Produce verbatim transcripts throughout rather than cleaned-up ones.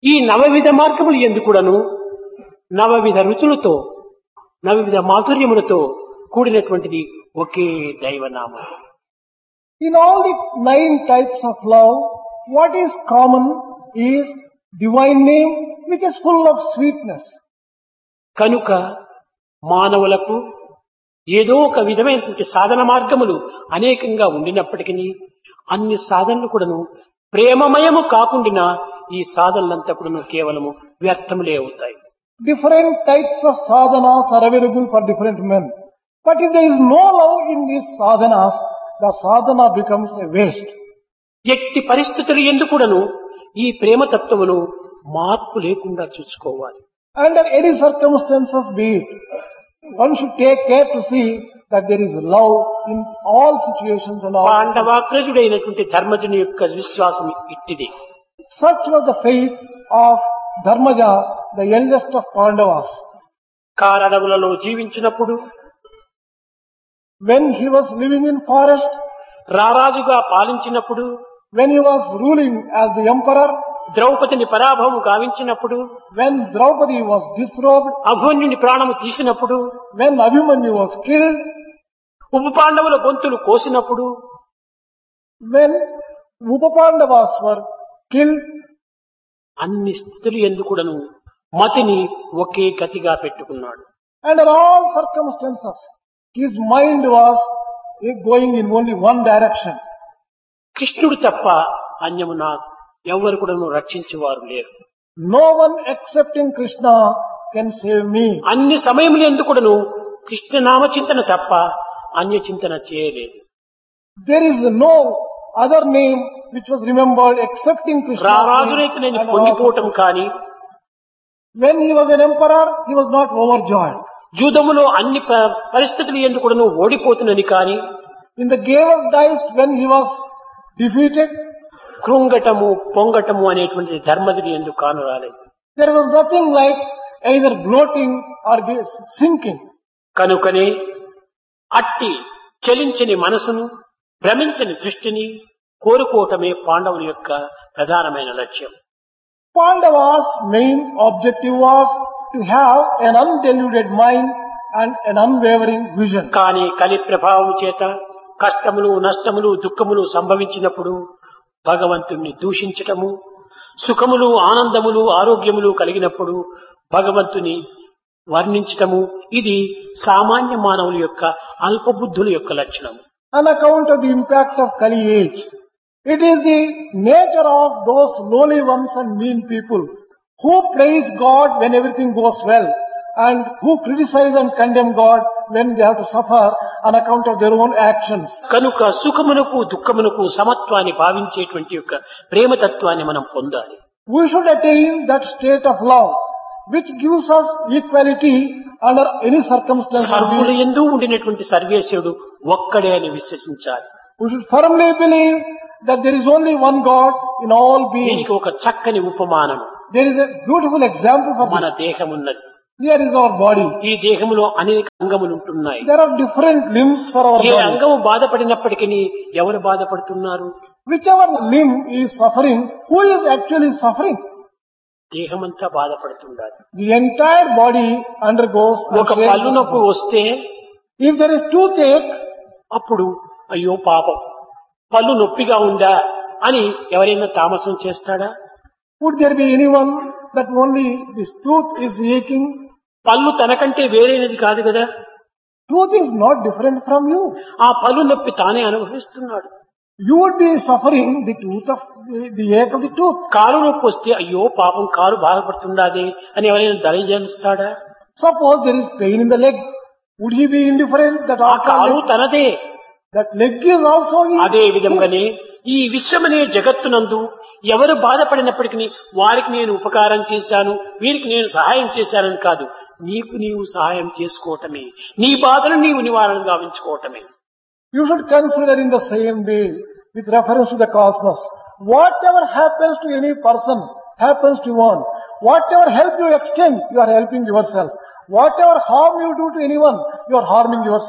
ఈ నవవిధ మార్గములు ఎందుకుడను నవవిధ రుచులతో నవవిధ మాధుర్యములతో కూడినటువంటిది ఒకే దైవనామం. In all the nine types of love, what is common is divine name which is full of sweetness. కనుక మానవులకు ఏదో ఒక విధమైనటువంటి సాధన మార్గములు అనేకంగా ఉండినప్పటికీ అన్ని సాధనలు కూడాను ప్రేమమయము కాకుండా ఈ సాధనలంతా కూడాను కేవలము వ్యర్థములే అవుతాయి. Different types of sadhanas are available for different men. But if there is no love in these sadhanas, the sadhana becomes a waste. ఎట్టి పరిస్థితులు ఎందుకుడను ఈ ప్రేమ తత్వమును మార్పు లేకుండా చూసుకోవాలి. Under any circumstances be it, one should take care to see that there is love in all situations and all. పాండవాగ్రజుడైనటువంటి ధర్మజుని యొక్క విశ్వాసం ఇట్టిది. Such was the faith of Dharmaja, the eldest of Pandavas. కారణములలో జీవించినప్పుడు when he was living in forest, రారాజుగా పాలించినప్పుడు, when he was ruling as the emperor, ద్రౌపదిని పరాభవం గావించినప్పుడు, when Draupadi was disrobed, అభిమన్యుని ప్రాణము తీసినప్పుడు, when Abhimanyu was killed, ఉప పాండవుల గొంతులు కోసినప్పుడు, when Upapandavas were killed, అన్ని స్థితులు ఎందుకుడను మతిని ఒకే గతిగా పెట్టుకున్నాడు. Under all circumstances, his mind was going in only one direction. కృష్ణుడు తప్ప అన్యము నా ఎవరు కూడాను రక్షించేవారు లేరు. No one excepting Krishna can save me. అన్ని సమయములు ఎందుకుడను కృష్ణ నామచింతన తప్ప అన్య చింతన చేయలేదు. There is no other name which was remembered excepting Krishna. రారాజునైతే నేను పొంగిపోవటం కానీ, when he was an emperor, he was not overjoyed. జూదములో అన్ని పరిస్థితులు ఎందుకుడను ఓడిపోతున్నది కానీ, in the game of dice when he was defeated, కృంగటము పొంగటము అనేటువంటి ధర్మజుడు ఎందుకు కాను రాలేదు. there was nothing like either gloating or sinking. కనుకనే అట్టి చలించని మనసును, భ్రమించని దృష్టిని కోరుకోవటమే పాండవుల యొక్క ప్రధానమైన లక్ష్యం. Pandavas' main objective was to have an undeluded mind and an unwavering vision. కానీ కలి ప్రభావం చేత కష్టములు, నష్టములు, దుఃఖములు సంభవించినప్పుడు భగవంతుణ్ణి దూషించటము, సుఖములు, ఆనందములు, ఆరోగ్యములు కలిగినప్పుడు భగవంతుని వర్ణించటము, ఇది సామాన్య మానవుల యొక్క అల్పబుద్ధుల యొక్క లక్షణం. On account of the impact of Kali age, it is the nature of those lowly ones and mean people who praise God when everything goes well and who criticize and condemn God when they have to suffer on account of their own actions. కనుక సుఖమునకు దుఃఖమునకు సమత్వాన్ని భావించేటువంటి యొక్క ప్రేమతత్వాన్ని మనం పొందాలి. We should attain that state of love which gives us equality under any circumstance. సర్వుల యందు ఉండినటువంటి సర్వేశ్వరుడు ఒక్కడే అని విశ్వసించాలి. We should firmly believe that there is only one God in all beings. దీనికి ఒక చక్కని ఉపమానం, there is a beautiful example for మన this. దేహం ఉన్నది. Here is our body. ఈ దేహములో అనేక అంగములు ఉంటున్నాయి. There are different limbs for our A body. అంగము బాధపడినప్పటికీ ఎవరు బాధపడుతున్నారు? Whichever limb is suffering, who is actually suffering? దేహమంతా బాధపడుతుండాలి. The entire body undergoes. ఒక పళ్ళు నొప్పి వస్తే, if there is toothache, అప్పుడు అయ్యో పాపం పళ్ళు నొప్పిగా ఉందా అని ఎవరైనా తామసం చేస్తాడా? would there be anyone that only this tooth is aching? పళ్ళు తనకంటే వేరైనది కాదు కదా. Tooth is not different from you. ఆ పళ్ళు నొప్పి తానే అనుభవిస్తున్నాడు. You would be suffering the tooth of the, the ache of the tooth. Car నొప్పి వస్తే అయ్యో పాపం కారు బాధపడుతుండాదే అని ఎవరైనా దయచేస్తాడా? Suppose there is pain in the leg, would he be indifferent that ఆ after కారు leg, తనదే. that leg is also his? అదే విధంగానే ఈ విశ్వమనే జగత్తునందు ఎవరు బాధపడినప్పటికీ వారికి నేను ఉపకారం చేశాను, వీరికి నేను సహాయం చేశానని కాదు, నీకు నీవు సహాయం చేసుకోవటమే, నీ బాధను నీవు నివారణ గావించుకోవటమే. You should consider in the same way with reference to the cosmos. Whatever happens to any person happens to one. Whatever help you extend, you are helping yourself. Whatever harm you do to anyone, you are harming yourself.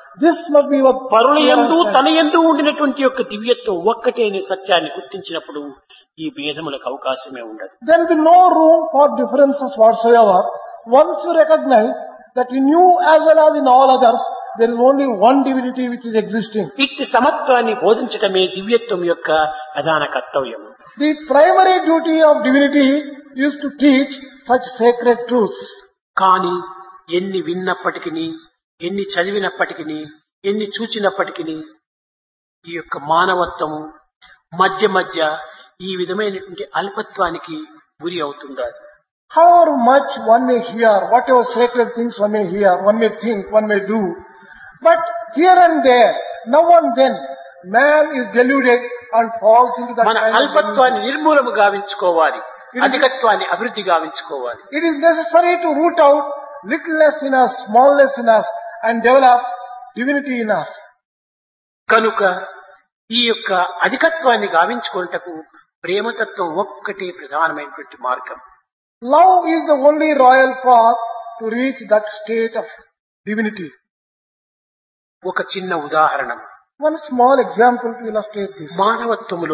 This must be your పరుల clear యందు understanding. తన యందు ఉండినటువంటి యొక్క దివ్యత్వం ఒక్కటే అనే సత్యాన్ని గుర్తించినప్పుడు ఈ భేదములకు అవకాశమే ఉండదు. There will be no room for differences whatsoever. Once you recognize that in you as well as in all others, there is only one divinity which is existing. ఇట్టి సమత్వాన్ని బోధించటమే దివ్యత్వం యొక్క ప్రధాన కర్తవ్యం. The primary duty of divinity is to teach such sacred truths. కానీ ఎన్ని విన్నప్పటికీ, ఎన్ని చదివినప్పటికీ, ఎన్ని చూచినప్పటికీ ఈ యొక్క మానవత్వము మధ్య మధ్య ఈ విధమైనటువంటి అల్పత్వానికి గురి అవుతుండాలి. However much one may hear, whatever sacred things one may hear, one may think, one may do, but here and there, now and then, man is deluded and falls into that మన kind of అల్పత్వాన్ని నిర్మూలము గావించుకోవాలి, అధికత్వాన్ని అభివృద్ధి గావించుకోవాలి. It is necessary to root out littleness in us, smallness in us, and develop divinity in us. కనుక ఈ యొక్క అధికత్వాన్ని గావించుకోవటకు ప్రేమతత్వం ఒక్కటే ప్రధానమైనటువంటి మార్గం. Love is the only royal path to reach that state of divinity. ఒక చిన్న ఉదాహరణ. One small example to illustrate this. మానవత్వములో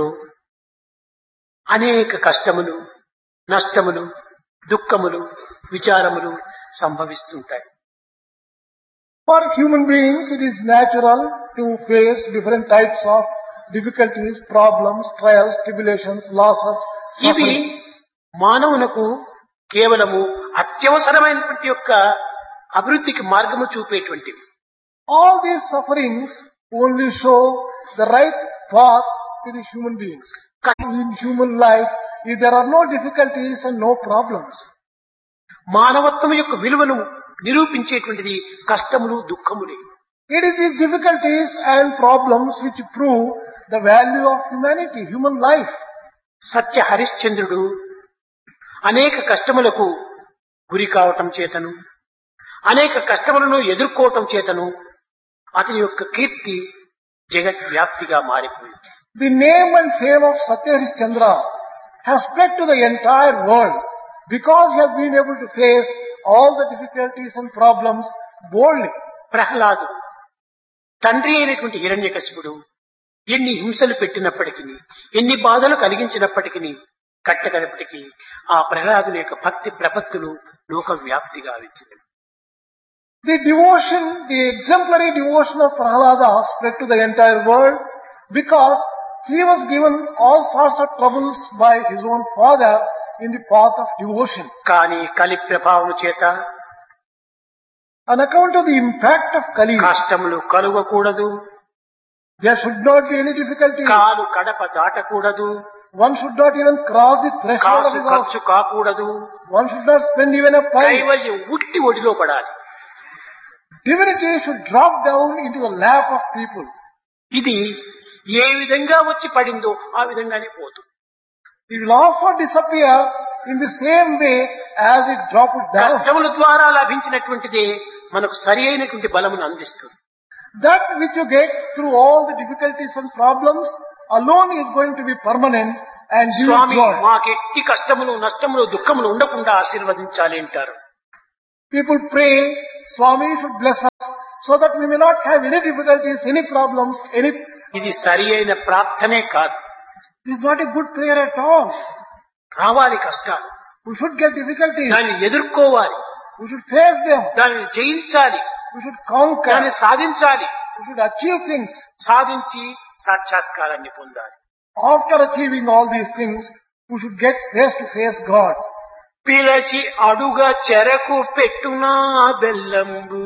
అనేక కష్టములు, నష్టములు, దుఃఖములు, విచారములు సంభవిస్తుంటాయి. For human beings, it is natural to face different types of difficulties, problems, trials, tribulations, losses, ఇవి suffering. మానవులకు కేవలము అత్యవసరమైనటువంటి యొక్క అభివృద్ధికి మార్గము చూపేటువంటివి. All these sufferings only show the right path to the human beings. In human life, if there are no difficulties and no problems, మానవత్వం యొక్క విలువను నిరూపించేటువంటిది కష్టములు, దుఃఖములే. it is these difficulties and problems which prove the value of humanity, human life. సత్య హరిశ్చంద్రుడు అనేక కష్టములకు గురి కావటం చేతను, అనేక కష్టములను ఎదుర్కోవటం చేతను అతని యొక్క కీర్తి జగద్వ్యాప్తిగా మారిపోయింది. The name and fame of Satya Harishchandra has spread to the entire world because he has been able to face all the difficulties and problems boldly. Prahlad తండ్రి అయినటువంటి హిరణ్యకశిపుడు ఎన్ని హింసలు పెట్టినప్పటికీ, ఎన్ని బాధలు కలిగించినప్పటికీ, కట్టగలిపటికి ఆ ప్రహ్లాదుని యొక్క భక్తి ప్రపత్తులు లోక వ్యాప్తిగా వచ్చింది. The devotion, the exemplary devotion of Prahlada spread to the entire world because he was given all sorts of troubles by his own father in the path of devotion. కానీ కలి ప్రభావం చేత On account of the impact of Kali, కష్టములు కలుగకూడదు, there should not be any difficulty. కాలు Kadapa దాటకూడదు, One should not even cross the threshold of Kasu his house. ఖర్చు కాకూడదు, One should not spend even a pint. కైవల్యం ఉట్టి ఒడిలో పడాలి. Divinity should drop down into the lap of people. ఇది ఏ విధంగా వచ్చి పడిందో ఆ విధంగానే పోతుంది. It will also disappear in the same way as it dropped down. కష్టముల ద్వారా లభించినటువంటిదే మనకు సరి అయినటువంటి బలమును అందిస్తుంది. That which you get through all the difficulties and problems alone is going to be permanent and give you Swamy joy. మాకు ఎట్టి కష్టములు, నష్టములు, దుఃఖములు ఉండకుండా ఆశీర్వదించాలి అంటారు. People pray, Swami should bless us so that we may not have any difficulties, any problems, any... ఇది సరి అయిన ప్రార్థనే కాదు. It is not a good prayer at all. రావాలి కష్టాలు, We should get difficulties. దాన్ని ఎదుర్కోవాలి, We should face them. దాన్ని జయించాలి, We should conquer. దాన్ని సాధించాలి, We should achieve things. సాధించి సాక్షాత్కారాన్ని పొందాలి. After achieving all these things, we should get face to face God. పిలచి అడుగ చెరకు పెట్టునా బెల్లంబు.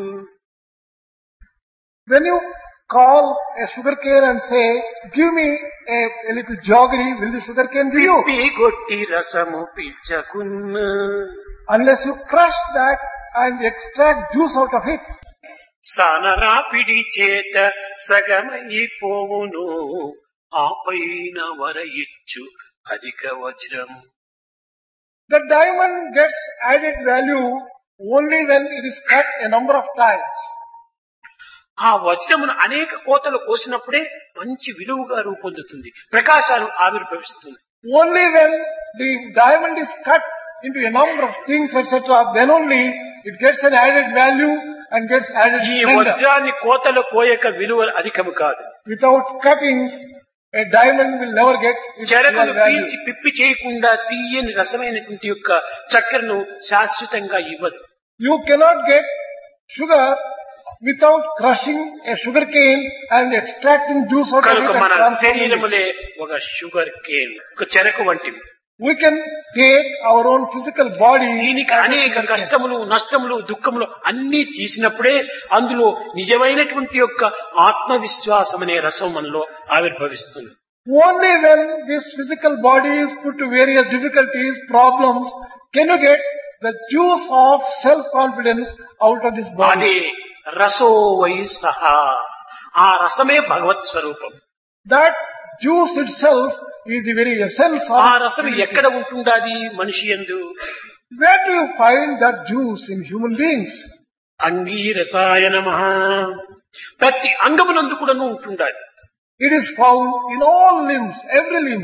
When you call a sugarcane and say, give me a, a little jaggery, will the sugarcane give you? పిప్పి గొట్టి రసము పిచ్చకున్న. Unless you crush that and extract juice out of it. సనరాపిడి చేత సగమైపోవును ఆపైన వర ఇచ్చు అధిక వజ్రం. The diamond gets added value only when it is cut a number of times. ఆ వజ్రమును అనేక కోతలు కోసినప్పుడే మంచి విలువగా రూపొందుతుంది, ప్రకాశాలు ఆవిర్భవిస్తుంది. Only when the diamond is cut into a number of things, et cetera, then only it gets an added value and gets added ఈ splendor. వజ్రాన్ని కోతలు కోయక విలువ అధికము కాదు. Without cuttings, a diamond will never get its చెరకును real value. పీల్చి పిప్పి చేయకుండా తీయని రసమైనటువంటి యొక్క చక్కెరను శాశ్వతంగా ఇవ్వదు. You cannot get sugar without crushing a sugar cane and extracting juice out of it కనుక and మన transforming it. శరీరములే ఒక షుగర్ కేన్, ఒక చెరకు వంటివి. We can take our own physical body. దీనికి as a అనేక sugar cane. కష్టములు, నష్టములు, దుఃఖములు అన్ని తీసినప్పుడే అందులో నిజమైనటువంటి యొక్క ఆత్మవిశ్వాసం అనే రసం మనలో ఆవిర్భవిస్తుంది. Only when this physical body is put to various difficulties, problems, can you get the juice of self-confidence out of this body. అదే రసో వై సహా, ఆ రసమే భగవత్ స్వరూపం. That juice itself is the very essence of ఆ రసం ఎక్కడ ఉంటుండాది మనిషి యందు? Where do you find that juice in human beings? అంగీరసాయ నమః. ప్రతి అంగమునందు కూడాను ఉంటుండాది. It is found in all limbs, every limb.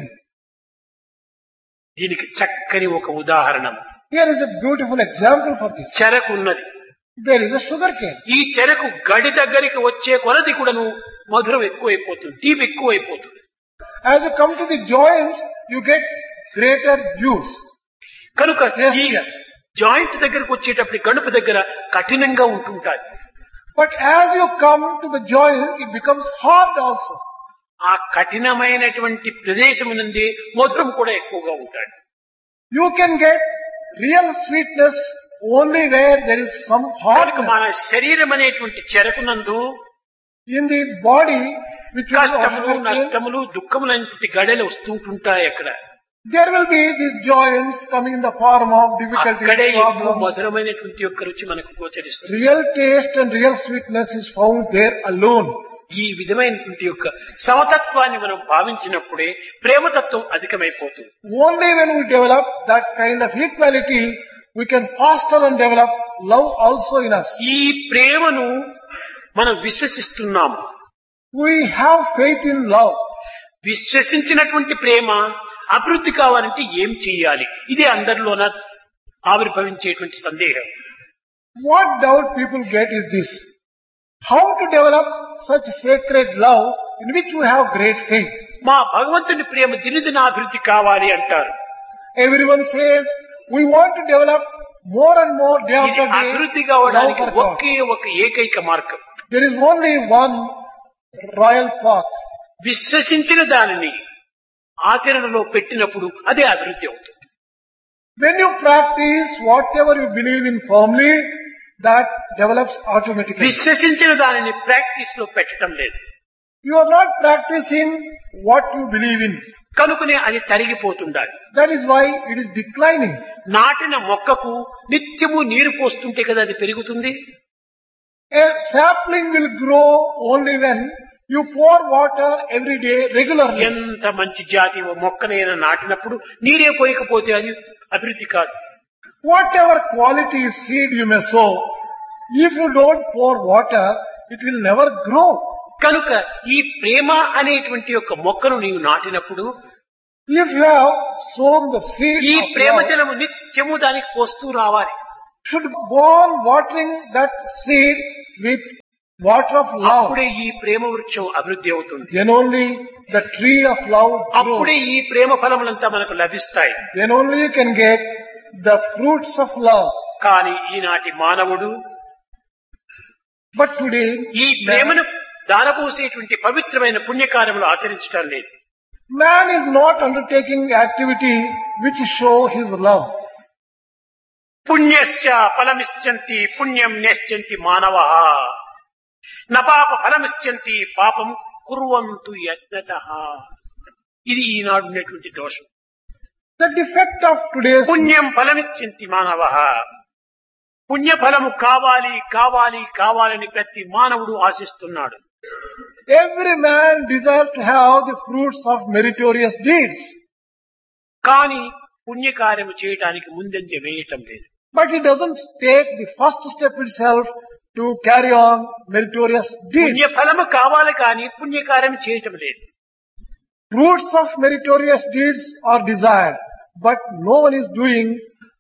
దీనికి చక్కని ఒక ఉదాహరణ. Here is a beautiful example for this. చెరకు ఉన్నది. There is a sugar cane. ఈ చెరకు గడి దగ్గరికి వచ్చే కొలది కూడాను మధురం ఎక్కువైపోతుంది, తీపి ఎక్కువైపోతుంది. As you come to the joints, you get greater juice. కనుక Yes, ఈ yes. జాయింట్ దగ్గరకు వచ్చేటప్పుడు గణుపు దగ్గర కఠినంగా ఉంటుంటాయి. But as you come to the joint, it becomes hard also. ఆ కఠినమైనటువంటి ప్రదేశం నుండి మధురం కూడా ఎక్కువగా ఉంటాడు. You can get real sweetness only where there is some కనుక మన hardness. శరీరం అనేటువంటి చెరకునందు In the body, which is కష్టములు, also, నష్టములు, దుఃఖములైనటువంటి గడలు వస్తుంటుంటాయి. అక్కడ there will be these joints coming in the form of difficulties, అక్కడే ఎక్కువ problems. మధురమైనటువంటి యొక్క రుచి మనకు గోచరిస్తుంది. Real taste and real sweetness is found there alone. ఈ విధమైనటువంటి యొక్క సమతత్వాన్ని మనం భావించినప్పుడే ప్రేమతత్వం అధికమైపోతుంది. Only when we develop that kind of equality, we can foster and develop love also in us. ఈ ప్రేమను మనం విశ్వసిస్తున్నాము. We have faith in love. విశ్వసించినటువంటి ప్రేమ అభివృద్ధి కావాలంటే ఏం చేయాలి? ఇదే అందరిలోన ఆవిర్భవించేటువంటి సందేహం. What doubt people get is this: how to develop such sacred love in which we have great faith. మా భగవంతుని ప్రేమ దినదిన అభివృద్ధి కావాలి అంటారు. Everyone says we want to develop more and more day ఇది after day అభివృద్ధి love కావడానికి for God. ఒకే ఒక ఏకైక మార్గం. There is only one royal path. విశ్వసించిన దానిని ఆచరణలో పెట్టినప్పుడు అదే అభివృద్ధి అవుతుంది. When you practice whatever you believe in firmly, that develops automatically. విశ్వసించిన దానిని ప్రాక్టీస్ లో పెట్టడం లేదు. You are not practicing what you believe in. కనుకనే అది తరిగిపోతుండాలి. That is why it is declining. నాటిన మొక్కకు నిత్యము నీరు పోస్తుంటే కదా అది పెరుగుతుంది. A sapling will grow only when you pour water every day regularly. ఎంత మంచి జాతి ఓ మొక్కనైనా నాటినప్పుడు నీరే పోయకపోతే అది అభివృద్ధి కాదు. Whatever quality seed you may sow, if you don't pour water, it will never grow. కనుక ఈ ప్రేమ అనేటువంటి యొక్క మొక్కను నీవు నాటినప్పుడు If you have sown the seed ఈ of ప్రేమ love, జలము నిత్యము దానికి పోస్తూ రావాలి. should go on watering that seed with water of love. అప్పుడే ఈ ప్రేమ వృక్షం అభివృద్ధి అవుతుంది. Then only the tree of love grows. అప్పుడే ఈ ప్రేమ ఫలములంతా మనకు లభిస్తాయి. Then only you can get the fruits of love. కానీ ఈనాటి మానవుడు But today, ఈ ప్రేమను దారపోసేటువంటి పవిత్రమైన పుణ్యకార్యములు ఆచరించడం లేదు. man is not undertaking activity which show his love. పుణ్యస్య ఫలమిశ్చంతి పుణ్యం నేశ్చంతి మానవః న పాప ఫలమిశ్చంతి పాపం కుర్వంతు యత్నతః. ఇది ఈనాడు ఉన్నటువంటి దోషం. The defect of today's పుణ్యం ఫలమిశ్చంతి మానవః. పుణ్యఫలము కావాలి కావాలి కావాలని ప్రతి మానవుడు ఆశిస్తున్నాడు. every man desires to have the fruits of meritorious deeds, కానీ పుణ్యకార్యము చేయటానికి ముందంజ వేయటం లేదు. but he doesn't take the first step itself to carry on meritorious deeds. పుణ్యఫలము కావాలి కానీ పుణ్యకార్యం చేయటం లేదు. Fruits of meritorious deeds are desired, but no one is doing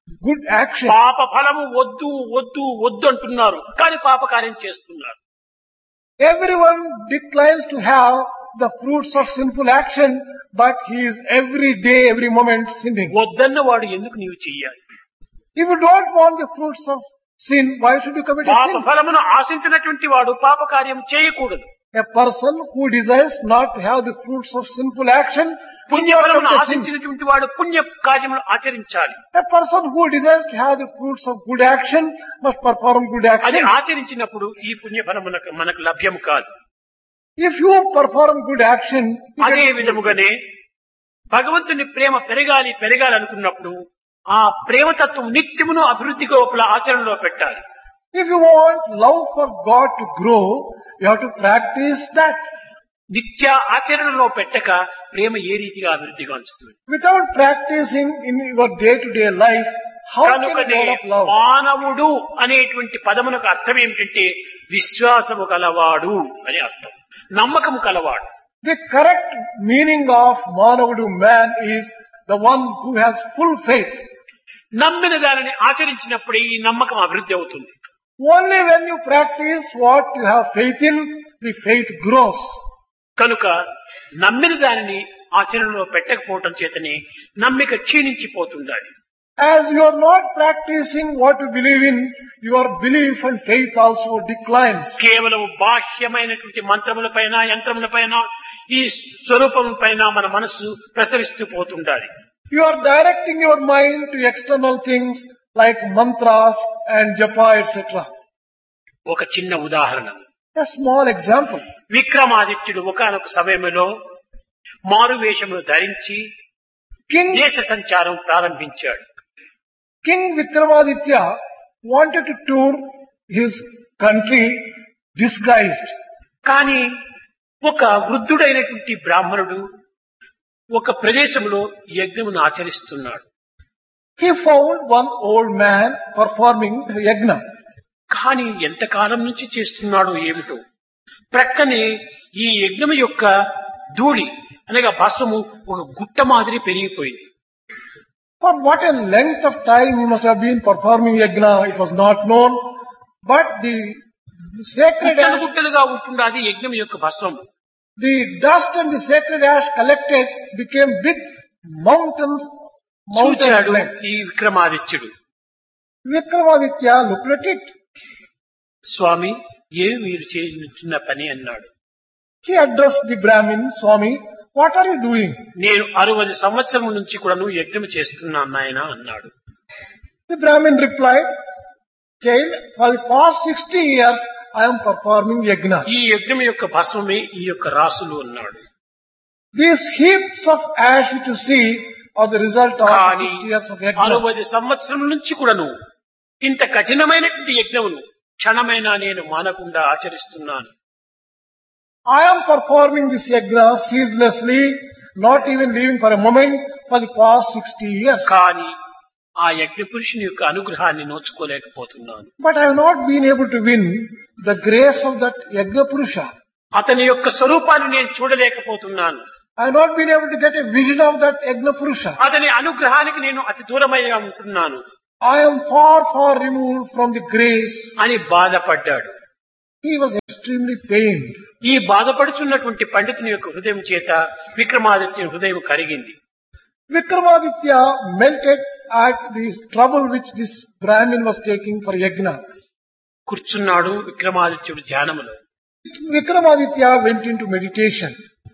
good action. పాప ఫలము వద్దు వద్దు వద్దు అంటున్నారు, కానీ పాప కార్యం చేస్తున్నారు. Everyone declines to have the fruits of sinful action, but he is every day, every moment sinning. వద్దన్న వాడు ఎందుకు నీవు చెయ్యాలి? If you don't want the fruits of sin, why should you commit a పాప sin? ఫలమును ఆశించినటువంటి వాడు పాప కార్యం చేయకూడదు. A person who desires not to have the fruits of sinful action, పుణ్య should not ఫలమును commit a sin. ఆశించినటువంటి వాడు పుణ్య కార్యములు ఆచరించాలి. A person who desires to have the fruits of good action must perform good అది action. ఆచరించినప్పుడు ఈ పుణ్య ఫలమునకు మనకు లభ్యం కాదు. If you perform good action, you అదే get- విధముగానే భగవంతుని ప్రేమ పెరగాలి పెరగాలి అనుకున్నప్పుడు ఆ ప్రేమతత్వం నిత్యమును అభివృద్ధి లోపల ఆచరణలో పెట్టాలి. if you want love for God to grow, you have to practice that. నిత్య ఆచరణలో పెట్టక ప్రేమ ఏ రీతిగా అభివృద్ధి గాంచుతుంది? Without practicing in your day-to-day life, how can you కనుకనే develop love? మానవుడు అనేటువంటి పదమునకు అర్థం ఏమిటంటే విశ్వాసము కలవాడు అని అర్థం, నమ్మకము కలవాడు. The correct meaning of Manavadu man is the one who has full faith. నమ్మిన దానిని ఆచరించినప్పుడే ఈ నమ్మకం అభివృద్ధి అవుతుంది. Only when you practice what you have faith in, the faith grows. కనుక నమ్మిన దానిని ఆచరణలో పెట్టకపోవటం చేతనే నమ్మిక క్షీణించిపోతుండాలి. As you are not practicing what you believe in, your belief and faith also declines. కేవలం బాహ్యమైనటువంటి మంత్రముల పైన యంత్రముల పైన ఈ స్వరూపం పైన మన మనస్సు ప్రసరిస్తూ పోతుండాలి. You are directing your mind to external things like mantras and japa, et cetera. ఒక చిన్న ఉదాహరణ. A small example. విక్రమాదిత్యుడు ఒకానొక సమయంలో మారువేషమును ధరించి King, దేశ సంచారం ప్రారంభించాడు. King Vikramaditya wanted to tour his country disguised. కానీ ఒక వృద్ధుడైనటువంటి బ్రాహ్మణుడు ఒక ప్రదేశంలో యజ్ఞమును ఆచరిస్తున్నాడు. He found one old man performing yajna. కానీ ఎంతకాలం నుంచి చేస్తున్నాడో ఏమిటో, ప్రక్కనే ఈ యజ్ఞం యొక్క ధూళి అనగా భస్మము ఒక గుట్ట మాదిరి పెరిగిపోయింది. For what a length of time he must have been performing yajna, it was not known. But the sacred గుట్టలు ash, గుట్టలుగా ఉంటుండాది యజ్ఞం యొక్క భస్మము. the dust and the sacred ash collected became big mountains. చూచాడు Mountains. ఈ విక్రమాదిత్యుడు. Vikramaditya looked at it. స్వామి, ఏమి మీరు చేస్తున్న పని అన్నాడు. He addressed the Brahmin, Swami, what are you doing? నేను అరవై సంవత్సరం నుంచి కూడా నువ్వు యజ్ఞం చేస్తున్నాను నాయన అన్నాడు. The Brahmin replied, child, for the past sixty years I am performing yajna. ఈ యజ్ఞం యొక్క భస్మమే ఈ యొక్క రాసులు అన్నాడు. These heaps of ash which you see are the result of కానీ sixty years of yajna. అరవై సంవత్సరం నుంచి కూడాను ఇంత కఠినమైనటువంటి యజ్ఞమును క్షణమైనా నేను మానకుండా ఆచరిస్తున్నాను. I am performing this yajna ceaselessly, not even leaving for a moment for the past sixty years. కానీ ఆ యజ్ఞ పురుషుని యొక్క అనుగ్రహాన్ని నోచుకోలేకపోతున్నాను. But I have not been able to win the grace of that yajna purusha. అతని యొక్క స్వరూపాన్ని నేను చూడలేకపోతున్నాను. I have not been able to get a vision of that yajna purusha. అతని అనుగ్రహానికి నేను అతి దూరమయ్యా ఉంటున్నాను I am far, far removed from the grace. అని బాధపడ్డాడు. He was extremely pained. ఈ బాధపడుచున్నటువంటి పండితుని యొక్క హృదయం చేత విక్రమాదిత్యుని హృదయం కరిగింది. Vikramaditya melted at the trouble which this Brahmin was taking for yajna. కూర్చున్నాడు విక్రమాదిత్యుడు ధ్యానములో. Vikramaditya went into meditation.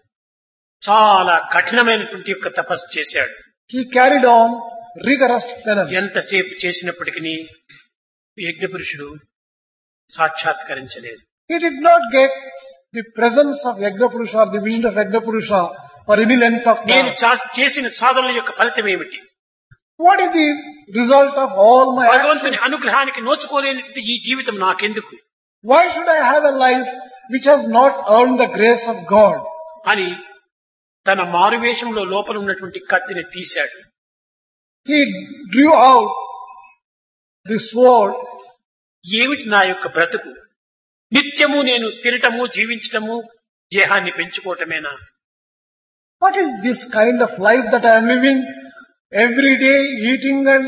చాలా కఠినమైనటువంటి యొక్క తపస్సు చేశాడు. He carried on rigorous penance. ఎంతసేపు చేసినప్పటికీ యజ్ఞ పురుషుడు సాక్షాత్కరించలేదు. He did not get the presence of Yajna Purusha or the vision of Yajna Purusha for any length of నేను time. చా- చేసిన సాధనల యొక్క ఫలితం ఏమిటి? What is the result of all my భగవంతుని actions? అనుగ్రహానికి నోచుకోలేనటువంటి ఈ జీవితం నాకెందుకు Why should I have a life which has not earned the grace of God? అని తన మారువేషంలో లోపల ఉన్నటువంటి కత్తిని తీశాడు. He drew out the sword. ఏమిటి నా యొక్క బ్రతుకు? నిత్యము నేను తినటము జీవించటము దేహాన్ని పెంచుకోవటమేనా? What is this kind of life that I am living? Every day eating and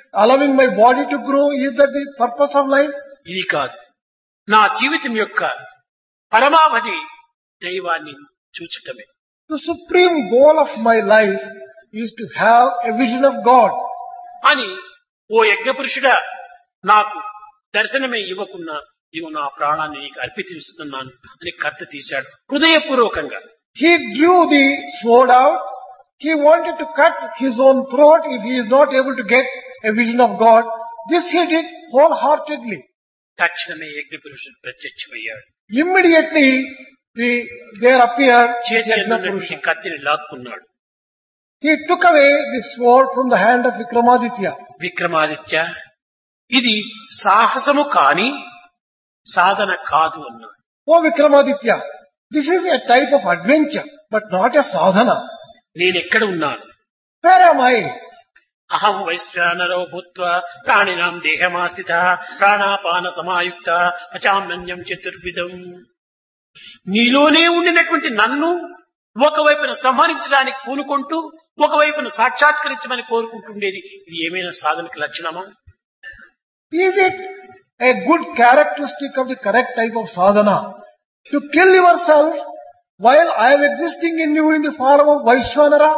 allowing my body to grow, is that the purpose of life? ఇది కాదు. నా జీవితం యొక్క పరమావధి దైవాన్ని చూచటమే. The supreme goal of my life is to have a vision of God. అని ఓ యజ్ఞపురుషుడా నాకు దర్శనమే ఇవ్వకున్నా ఇవి నా ప్రాణాన్ని నీకు అర్పిస్తున్నాను అని కత్తి తీశాడు హృదయపూర్వకంగా. He drew the sword out. He wanted to cut his own throat if he is not able to get a vision of God. This he did wholeheartedly. తక్షణమే యజ్ఞపురుషుడు ప్రత్యక్షమయ్యాడు. Immediately the, there appeared చేతి Yajna నుంచి Purusha. కత్తిని లాక్కున్నాడు. He took away the sword from the hand of Vikramaditya. Vikramaditya, ఇది సాహసము కాని సాధన కాదు అన్నాడు. Oh Vikramaditya, this is a type of adventure, but not a sadhana. నేనెక్కడ ఉన్నాను? Where am I? అహం వైశ్వానరో భూత్వా ప్రాణినాం దేహమాసిత ప్రాణాపాన సమాయుక్త పచామ్యన్యం చతుర్విధం. నీలోనే ఉండినటువంటి నన్ను ఒకవైపున సంహరించడానికి పూనుకుంటూ ఒకవైపున సాక్షాత్కరించమని కోరుకుంటుండేది ఇది ఏమైనా సాధనకి లక్షణమా? Is it a good characteristic of the correct type of sadhana? To kill yourself while I am existing in you in the form of Vaishwanara?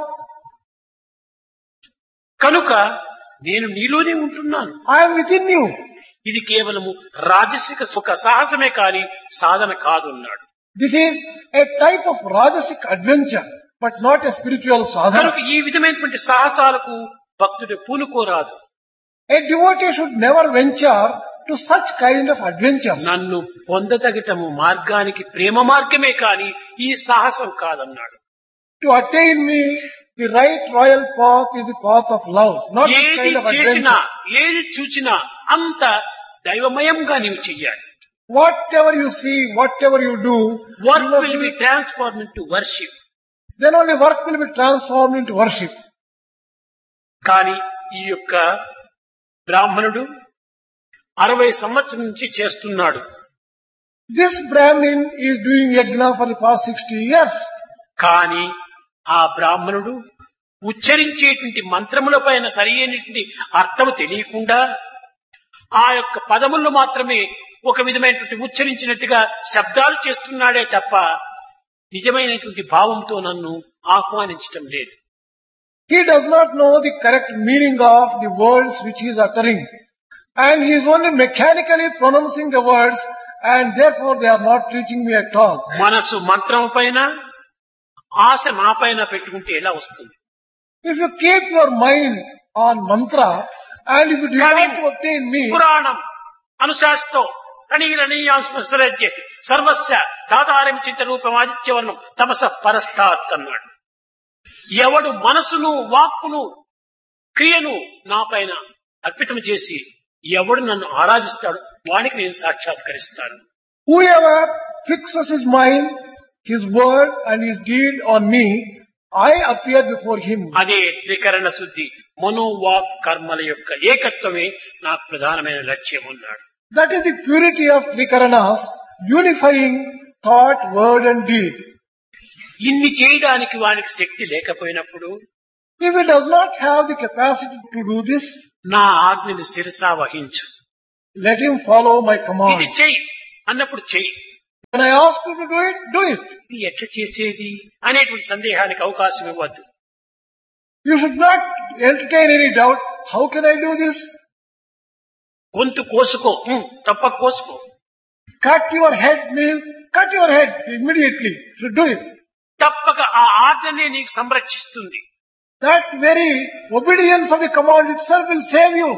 కనుక నేను నీలోనే ఉంటున్నాను. I am within you. ఇది కేవలము రాజసిక సుఖ సాహసమే కాని సాధన కాదు అన్నాడు. This is a type of rajasic adventure, but not a spiritual sadhana. కనుక ఈ విధమైనటువంటి సాహసాలకు భక్తుడు పూనుకోరాదు. A devotee should never venture to such kind of adventures. నన్ను పొందతగటము మార్గానికి ప్రేమ మార్గమే కాని ఈ సాహసం కాదన్నాడు. To attain me, the right royal path is the path of love, not this ఏది kind of చేసినా adventure. ఏది చూచినా అంత దైవమయంగా నీవు చెయ్యాలి. Whatever you see, whatever you do, work you must will be be- transform into worship. then only work will be transformed into worship. కానీ ఈ యొక్క బ్రాహ్మణుడు అరవై సంవత్సరం నుంచి చేస్తున్నాడు. This Brahmin is doing yajna for the past sixty years. కానీ ఆ బ్రాహ్మణుడు ఉచ్చరించేటువంటి మంత్రముల పైన సరైనటువంటి అర్థము తెలియకుండా ఆ యొక్క పదములను మాత్రమే ఒక విధమైనటువంటి ఉచ్చరించినట్టుగా శబ్దాలు చేస్తున్నాడే తప్ప నిజమైనటువంటి భావంతో నన్ను ఆహ్వానించటం లేదు. He does not know the correct meaning of the words which he is uttering. And he is only mechanically pronouncing the words, and therefore they are not reaching me at all. మనసు మంత్రం పైన ఆశ నా పైన పెట్టుకుంటే ఎలా వస్తుంది? If you keep your mind on mantra, and if you desire to obtain me, పురాణం అనుశాస్తో కనీరణీయాంశ సర్వస్య దాతారం చింత రూపం ఆదిత్యవర్ణం తమస పరస్తాత్ అన్నాడు. ఎవడు మనసును వాక్కును క్రియను నా పైన అర్పితం చేసి ఎవడు నన్ను ఆరాధిస్తాడు వానికి నేను సాక్షాత్కరిస్తాను. whoever fixes his mind, his word and his deed on me, I appear before him. అదే త్రికరణ శుద్ధి మనోవాక్ కర్మల యొక్క ఏకత్వమే నాకు ప్రధానమైన లక్ష్యం అన్నాడు. That is the purity of Trikaranas, unifying thought, word and deed. ఇన్ని చేయడానికి వానికి శక్తి లేకపోయినప్పుడు If he does not have the capacity to do this, నా ఆజ్ఞని శిరసా వహించు. let him follow my ఇది command. చెయ్యి అన్నప్పుడు చెయ్యి. When I ask you to do it, do it. ఇది ఎట్లా చేసేది అనేటువంటి సందేహానికి అవకాశం ఇవ్వద్దు. You should not entertain any doubt. How can I do this? గొంతు కోసుకో, హ్మ్, తప్ప కోసుకో. Cut your head means cut your head immediately. You should do it. తప్పక ఆ ఆజ్ఞనే నీకు సంరక్షిస్తుంది. That very obedience of the command itself will save you.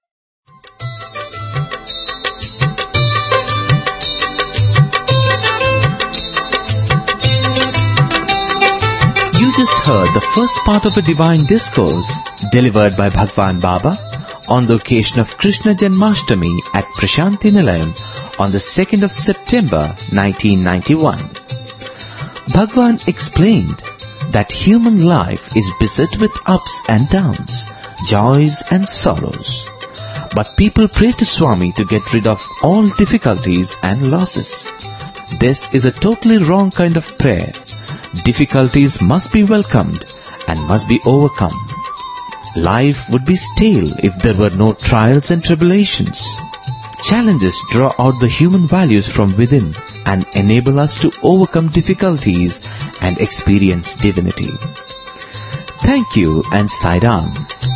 You just heard the first part of a divine discourse delivered by Bhagwan Baba on the occasion of Krishna Janmashtami at Prashanti Nilayam on the second of September nineteen ninety-one. Bhagwan explained that human life is beset with ups and downs, joys and sorrows. But people pray to Swami to get rid of all difficulties and losses. This is a totally wrong kind of prayer. Difficulties must be welcomed and must be overcome. Life would be stale if there were no trials and tribulations. Challenges draw out the human values from within and enable us to overcome difficulties and experience divinity. Thank you and Sai Ram.